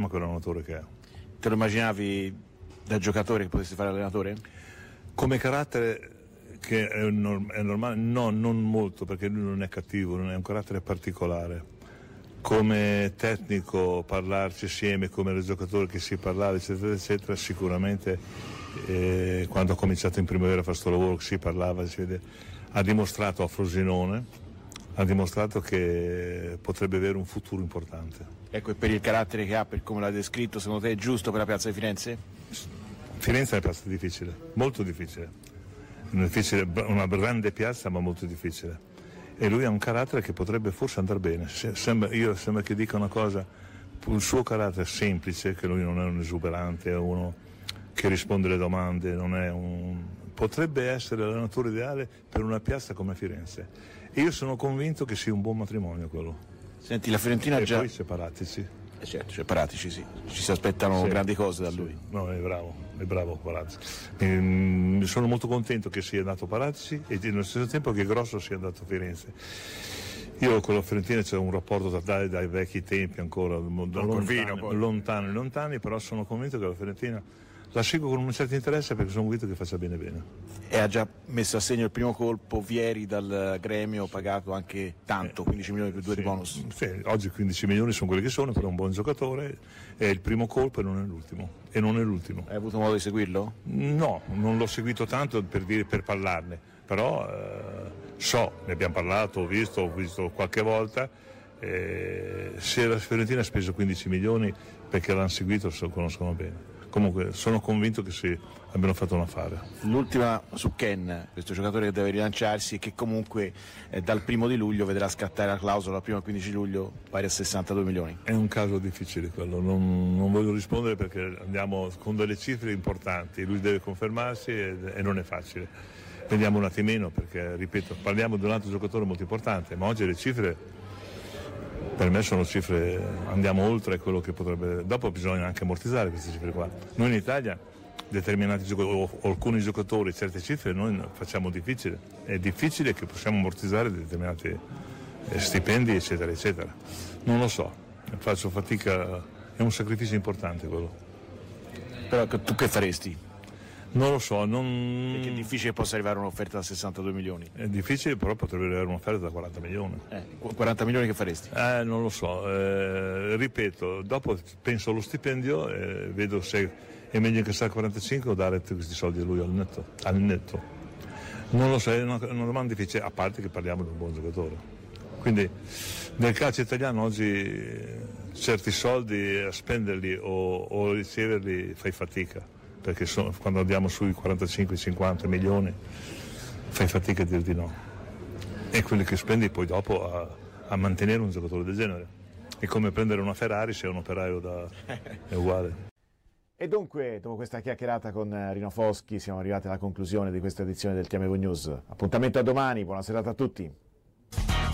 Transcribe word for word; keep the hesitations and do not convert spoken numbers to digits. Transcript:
quell'allenatore che è. Te lo immaginavi da giocatore che potessi fare allenatore? Come carattere, che è, norm- è normale, no, non molto, perché lui non è cattivo, non è un carattere particolare. Come tecnico, parlarci assieme, come giocatore che si parlava, eccetera, eccetera, sicuramente eh, quando ha cominciato in primavera a fare questo lavoro, si parlava, si vede, ha dimostrato a Frosinone, ha dimostrato che potrebbe avere un futuro importante. Ecco, e per il carattere che ha, per come l'ha descritto, secondo te è giusto per la piazza di Firenze? Firenze è una piazza difficile, molto difficile. Una, difficile, una grande piazza ma molto difficile. E lui ha un carattere che potrebbe forse andare bene. Sembra, io sembra che dica una cosa, il suo carattere semplice, che lui non è un esuberante, è uno che risponde alle domande, non è un... potrebbe essere l'allenatore ideale per una piazza come Firenze. E io sono convinto che sia un buon matrimonio quello. Senti, la Fiorentina e già... poi separatici. Eh certo, cioè Paratici sì, ci si aspettano sì, grandi cose da sì. lui. No, è bravo, è bravo Paratici. Mi sono molto contento che sia andato Paratici e nello stesso tempo che Grosso sia andato a Firenze. Io con la Fiorentina c'è un rapporto da dai, dai vecchi tempi ancora, lontani, lontani, lontani, però sono convinto che la Fiorentina la seguo con un certo interesse perché sono convinto che faccia bene bene. E ha già messo a segno il primo colpo Vieri dal Gremio, pagato anche tanto, quindici milioni più due sì, di bonus. Sì, oggi quindici milioni sono quelli che sono, però è un buon giocatore, è il primo colpo e non è l'ultimo. E non è l'ultimo. Hai avuto modo di seguirlo? No, non l'ho seguito tanto per, dire, per parlarne, però eh, so, ne abbiamo parlato, ho visto, ho visto qualche volta. Eh, se la Fiorentina ha speso quindici milioni perché l'hanno seguito, lo conoscono bene. Comunque sono convinto che sì, abbiano fatto un affare. L'ultima su Ken, questo giocatore che deve rilanciarsi e che comunque eh, dal primo di luglio vedrà scattare la clausola prima del quindici luglio pari a sessantadue milioni. È un caso difficile quello, non, non voglio rispondere perché andiamo con delle cifre importanti, lui deve confermarsi e, e non è facile. Vediamo un attimino perché, ripeto, parliamo di un altro giocatore molto importante, ma oggi le cifre per me sono cifre, andiamo oltre quello che potrebbe, dopo bisogna anche ammortizzare queste cifre qua. Noi in Italia determinati giocatori o alcuni giocatori certe cifre noi facciamo difficile, è difficile che possiamo ammortizzare determinati stipendi eccetera eccetera. Non lo so, faccio fatica, è un sacrificio importante quello. Però tu che faresti? Non lo so, non... Perché è difficile che possa arrivare un'offerta da sessantadue milioni. È difficile, però potrebbe arrivare un'offerta da quaranta milioni. Eh, quaranta milioni che faresti? Eh, non lo so, eh, ripeto, dopo penso allo stipendio e vedo se è meglio incassare quarantacinque o dare questi soldi a lui al netto. Al netto. Non lo so, è una, una domanda difficile, a parte che parliamo di un buon giocatore. Quindi nel calcio italiano oggi certi soldi a spenderli o, o riceverli fai fatica. Perché so, quando andiamo sui quarantacinque cinquanta milioni fai fatica a dir di no, e quelli che spendi poi dopo a, a mantenere un giocatore del genere è come prendere una Ferrari se è un operaio da... è uguale. E dunque, dopo questa chiacchierata con Rino Foschi, siamo arrivati alla conclusione di questa edizione del Ti Amo Evo News. Appuntamento a domani, buona serata a tutti.